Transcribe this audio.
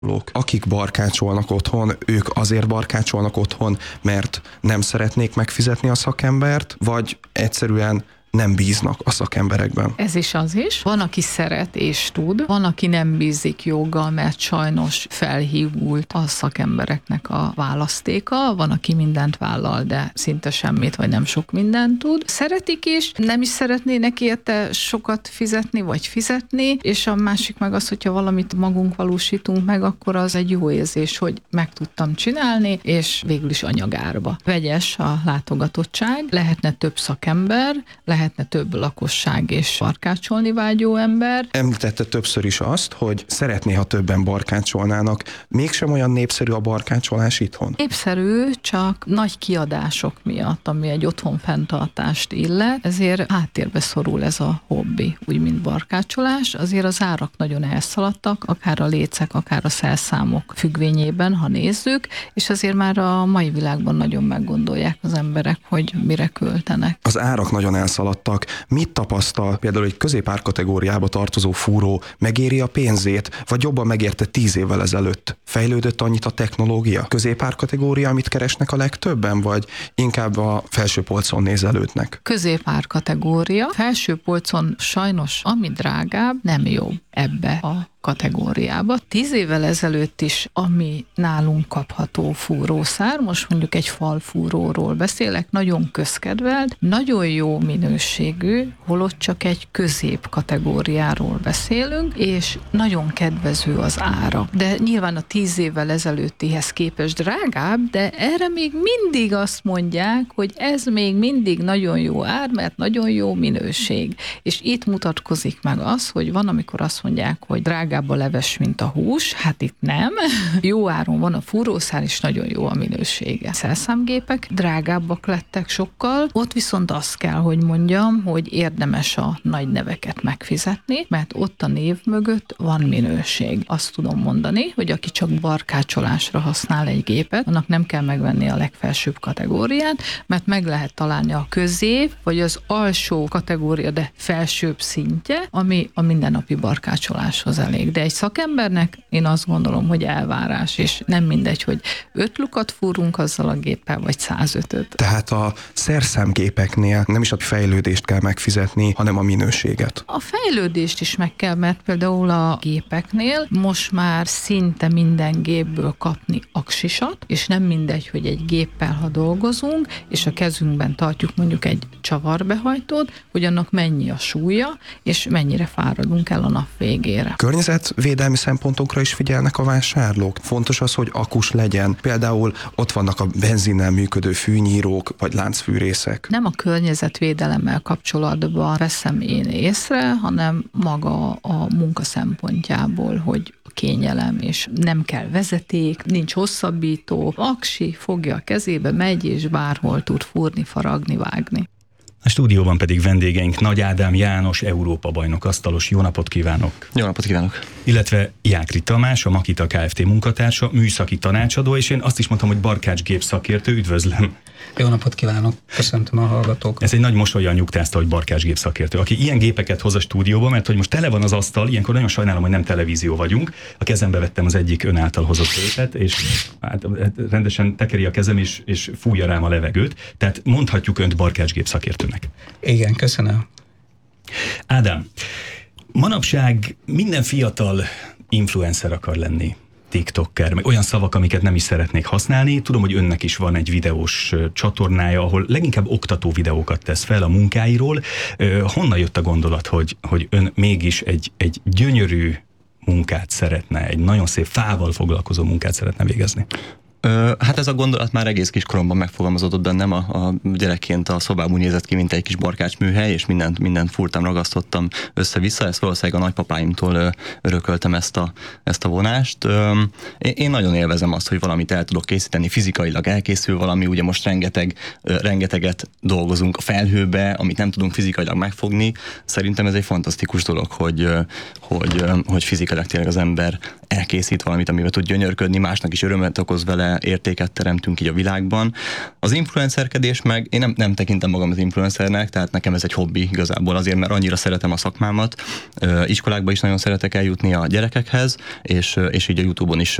Akik barkácsolnak otthon, ők azért barkácsolnak otthon, mert nem szeretnék megfizetni a szakembert, vagy egyszerűen nem bíznak a szakemberekben. Ez is az is. Van, aki szeret és tud, van, aki nem bízik joggal, mert sajnos felhívult a szakembereknek a választéka, van, aki mindent vállal, de szinte semmit, vagy nem sok mindent tud. Szeretik is, nem is szeretnének érte sokat fizetni, vagy fizetni, és a másik meg az, hogyha valamit magunk valósítunk meg, akkor az egy jó érzés, hogy meg tudtam csinálni, és végül is anyagárba. Vegyes a látogatottság, lehetne több szakember, lehetne több lakosság és barkácsolni vágyó ember. Említette többször is azt, hogy szeretné, ha többen barkácsolnának. Mégsem olyan népszerű a barkácsolás itthon? Népszerű, csak nagy kiadások miatt, ami egy otthon fenntartást illet, ezért háttérbe szorul ez a hobbi, úgy mint barkácsolás. Azért az árak nagyon elszaladtak, akár a lécek, akár a szerszámok függvényében, ha nézzük, és azért már a mai világban nagyon meggondolják az emberek, hogy mire költenek. Az árak nagyon elszaladtak. Mit tapasztal például egy középár kategóriába tartozó fúró? Megéri a pénzét, vagy jobban megérte 10 évvel ezelőtt? Fejlődött annyit a technológia? Középár kategória, amit keresnek a legtöbben, vagy inkább a felső polcon nézelődnek? Középár kategória. Felső polcon sajnos, ami drágább, nem jó ebbe a kategóriába. 10 évvel ezelőtt is, ami nálunk kapható fúrószár, most mondjuk egy falfúróról beszélek, nagyon közkedvelt, nagyon jó minőségű, holott csak egy közép kategóriáról beszélünk, és nagyon kedvező az ára. De nyilván a 10 évvel ezelőttihez képest drágább, de erre még mindig azt mondják, hogy ez még mindig nagyon jó ár, mert nagyon jó minőség. És itt mutatkozik meg az, hogy van, amikor azt mondják, hogy drágább a leves, mint a hús, hát itt nem. Jó áron van a fúrószár, és nagyon jó a minősége. Szerszámgépek drágábbak lettek sokkal, ott viszont azt kell, hogy mondjam, hogy érdemes a nagy neveket megfizetni, mert ott a név mögött van minőség. Azt tudom mondani, hogy aki csak barkácsolásra használ egy gépet, annak nem kell megvenni a legfelsőbb kategóriát, mert meg lehet találni a közép, vagy az alsó kategória, de felsőbb szintje, ami a mindennapi barkácsoláshoz elég. De egy szakembernek én azt gondolom, hogy elvárás, és nem mindegy, hogy 5 lukat fúrunk azzal a géppel, vagy 105-öt. Tehát a szerszámgépeknél nem is a fejlődést kell megfizetni, hanem a minőséget. A fejlődést is meg kell, mert például a gépeknél most már szinte minden gépből kapni aksisat, és nem mindegy, hogy egy géppel, ha dolgozunk, és a kezünkben tartjuk mondjuk egy csavarbehajtót, hogy annak mennyi a súlya, és mennyire fáradunk el a nap végére. Környezetvédelmi szempontokra is figyelnek a vásárlók. Fontos az, hogy akus legyen. Például ott vannak a benzinnel működő fűnyírók, vagy láncfűrészek. Nem a környezetvédelemmel kapcsolatban veszem én észre, hanem maga a munka szempontjából, hogy kényelem, és nem kell vezeték, nincs hosszabbító, aksi fogja a kezébe, megy, és bárhol tud fúrni, faragni, vágni. A stúdióban pedig vendégeink Nagy Ádám János, Európa-bajnok asztalos. Jó napot kívánok! Jó napot kívánok! Illetve Jákri Tamás, a Makita Kft. Munkatársa, műszaki tanácsadó, és én azt is mondtam, hogy barkácsgép szakértő. Üdvözlöm! Jó napot kívánok! Köszöntöm a hallgatókat! Ez egy nagy mosollyal nyugtázta, hogy barkácsgép szakértő. Aki ilyen gépeket hoz a stúdióba, mert hogy most tele van az asztal, ilyenkor nagyon sajnálom, hogy nem televízió vagyunk. A kezembe vettem az egyik ön által hozott gépet, és hát rendesen tekeri a kezem, és fújja rám a levegőt. Tehát mondhatjuk önt barkácsgép szakértőnek. Igen, köszönöm. Ádám, manapság minden fiatal influencer akar lenni, TikToker, meg olyan szavak, amiket nem is szeretnék használni. Tudom, hogy önnek is van egy videós csatornája, ahol leginkább oktató videókat tesz fel a munkáiról. Honnan jött a gondolat, hogy ön mégis egy gyönyörű munkát szeretne, egy nagyon szép fával foglalkozó munkát szeretne végezni? Hát ez a gondolat már egész kiskoromban megfogalmazódott bennem, a gyerekként a szobám úgy nézett ki, mint egy kis barkácsműhely, és mindent fúrtam, ragasztottam össze-vissza, ezt valószínűleg a nagypapáimtól örököltem ezt a vonást. Én nagyon élvezem azt, hogy valamit el tudok készíteni, fizikailag elkészül valami, ugye most rengeteget dolgozunk a felhőbe, amit nem tudunk fizikailag megfogni. Szerintem ez egy fantasztikus dolog, hogy fizikailag tényleg az ember elkészít valamit, amivel tud gyönyörködni, másnak is örömet okoz vele, sokféle értéket teremtünk így a világban. Az influencerkedés meg, én nem tekintem magam az influencernek, tehát nekem ez egy hobbi igazából azért, mert annyira szeretem a szakmámat. Iskolákba is nagyon szeretek eljutni a gyerekekhez, és így a YouTube-on is